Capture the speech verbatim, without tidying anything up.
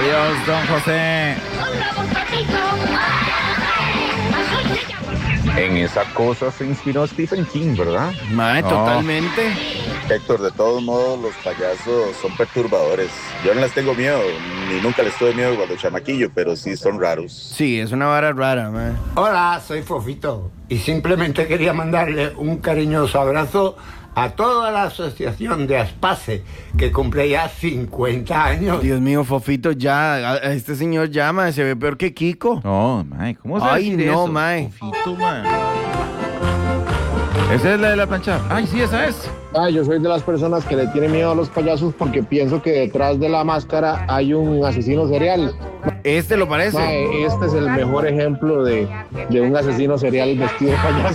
Adiós, don José. En esa cosa se inspiró Stephen King, ¿verdad? Mae, No. totalmente. Héctor, de todos modos, los payasos son perturbadores. Yo no les tengo miedo, ni nunca les tuve miedo cuando chamaquillo, pero sí son raros. Sí, es una vara rara, mae. Hola, soy Fofito y simplemente quería mandarle un cariñoso abrazo a toda la asociación de Aspace que cumple ya cincuenta años. Dios mío, Fofito, ya, a- a este señor ya, mae, se ve peor que Kiko. No, mae, ¿cómo se va a Ay, decir no, eso? mae. Fofito, mae. Esa es la de la plancha. Ay, sí, esa es. Ah, yo soy de las personas que le tienen miedo a los payasos porque pienso que detrás de la máscara hay un asesino serial. Este lo parece. Mae, este es el mejor ejemplo de, de un asesino serial vestido de payaso.